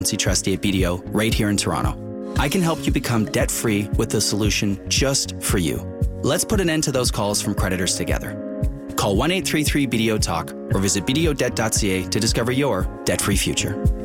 trustee at BDO right here in Toronto. I can help you become debt-free with a solution just for you. Let's put an end to those calls from creditors together. Call 1-833-BDO-TALK or visit bdodebt.ca to discover your debt-free future.